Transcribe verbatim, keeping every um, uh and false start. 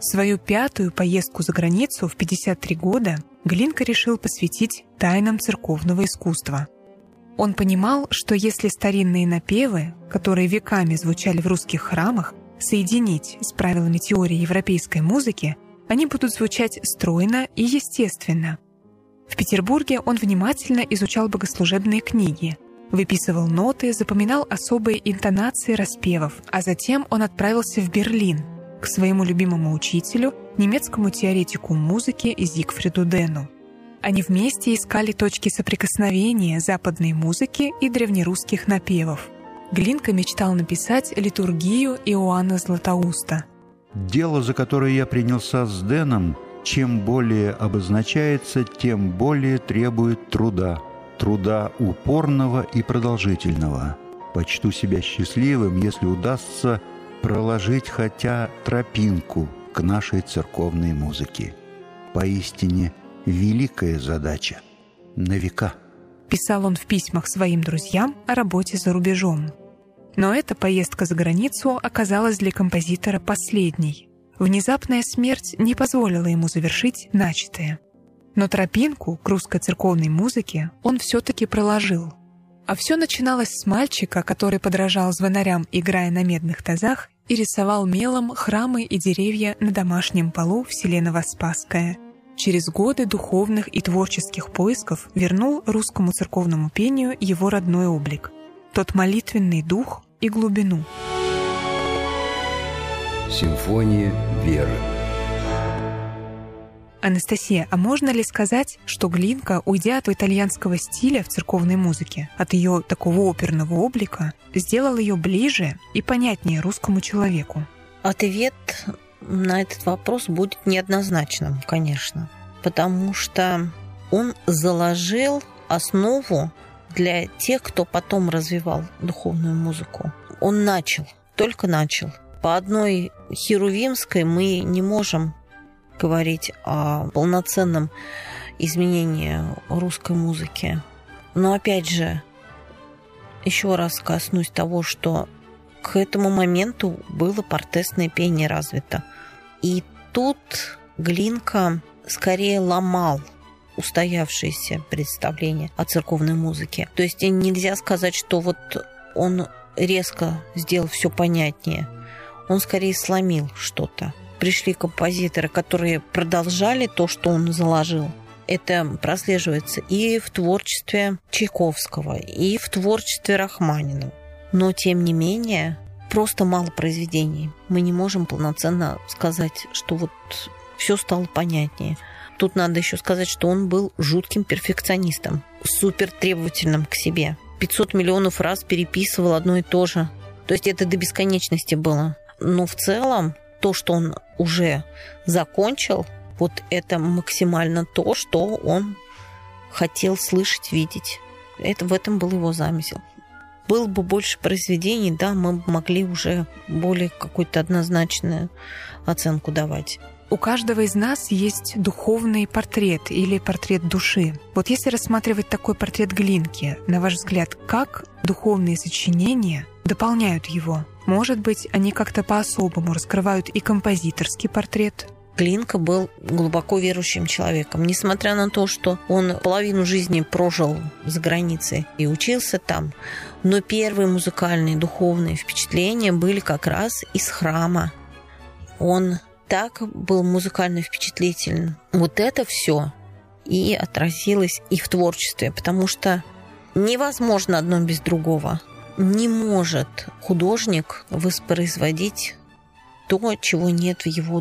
Свою пятую поездку за границу в пятьдесят три года Глинка решил посвятить тайнам церковного искусства. Он понимал, что если старинные напевы, которые веками звучали в русских храмах, соединить с правилами теории европейской музыки, они будут звучать стройно и естественно. В Петербурге он внимательно изучал богослужебные книги, выписывал ноты, запоминал особые интонации распевов, а затем он отправился в Берлин к своему любимому учителю, немецкому теоретику музыки Зигфриду Дену. Они вместе искали точки соприкосновения западной музыки и древнерусских напевов. Глинка мечтал написать литургию Иоанна Златоуста. Дело, за которое я принялся с Деном, чем более обозначается, тем более требует труда. Труда упорного и продолжительного. Почту себя счастливым, если удастся проложить хотя тропинку к нашей церковной музыке. Поистине великая задача на века. Писал он в письмах своим друзьям о работе за рубежом. Но эта поездка за границу оказалась для композитора последней. Внезапная смерть не позволила ему завершить начатое. Но тропинку к русской церковной музыке он все-таки проложил. А все начиналось с мальчика, который подражал звонарям, играя на медных тазах, и рисовал мелом храмы и деревья на домашнем полу в селе Новоспасское. Через годы духовных и творческих поисков вернул русскому церковному пению его родной облик, тот молитвенный дух и глубину. Симфония веры. Анастасия, а можно ли сказать, что Глинка, уйдя от итальянского стиля в церковной музыке, от ее такого оперного облика, сделал ее ближе и понятнее русскому человеку? Ответ на этот вопрос будет неоднозначным, конечно, потому что он заложил основу для тех, кто потом развивал духовную музыку. Он начал, только начал. По одной херувимской мы не можем говорить о полноценном изменении русской музыки. Но опять же, еще раз коснусь того, что к этому моменту было портесное пение развито. И тут Глинка скорее ломал устоявшиеся представления о церковной музыке. То есть нельзя сказать, что вот он резко сделал все понятнее. Он скорее сломил что-то. Пришли композиторы, которые продолжали то, что он заложил. Это прослеживается и в творчестве Чайковского, и в творчестве Рахманинова. Но, тем не менее, просто мало произведений. Мы не можем полноценно сказать, что вот все стало понятнее. Тут надо еще сказать, что он был жутким перфекционистом, супер требовательным к себе. пятьсот миллионов раз переписывал одно и то же. То есть это до бесконечности было. Но в целом то, что он уже закончил, вот это максимально то, что он хотел слышать, видеть. Это, в этом был его замысел. Было бы больше произведений, да, мы могли уже более какую-то однозначную оценку давать. У каждого из нас есть духовный портрет или портрет души. Вот если рассматривать такой портрет Глинки, на ваш взгляд, как духовные сочинения дополняют его? Может быть, они как-то по-особому раскрывают и композиторский портрет? Глинка был глубоко верующим человеком. Несмотря на то, что он половину жизни прожил за границей и учился там, но первые музыкальные духовные впечатления были как раз из храма. Он так был музыкально впечатлителен. Вот это все и отразилось и в творчестве, потому что невозможно одно без другого. Не может художник воспроизводить то, чего нет в его